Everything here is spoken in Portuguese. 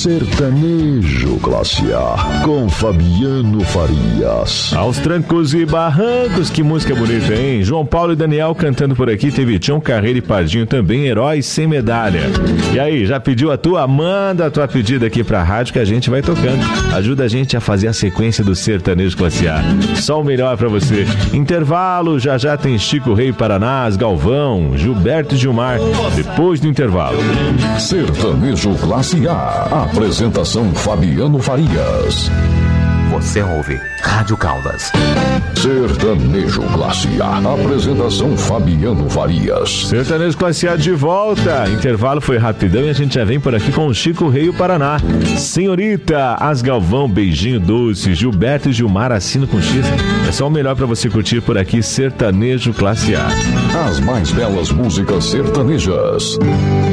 Sertanejo Classe A, com Fabiano Farias. Aos trancos e barrancos, que música bonita, hein? João Paulo e Daniel cantando por aqui, teve Tião Carreiro e Pardinho também, Heróis Sem Medalha. E aí, já pediu a tua? Manda a tua pedida aqui pra rádio que a gente vai tocando. Ajuda a gente a fazer a sequência do Sertanejo Classe A. Só o melhor pra você. Intervalo, já tem Chico Rei Paranás, Galvão, Gilberto e Gilmar, depois do intervalo. Sertanejo Classe A. Apresentação Fabiano Farias. Você ouve Rádio Caldas. Sertanejo Classe A. Apresentação Fabiano Farias. Sertanejo Classe A de volta. Intervalo foi rapidão e a gente já vem por aqui com o Chico Rei e o Paraná. Senhorita, As Galvão, Beijinho Doce, Gilberto e Gilmar, Assino com X. É só o melhor pra você curtir por aqui, Sertanejo Classe A. As mais belas músicas sertanejas.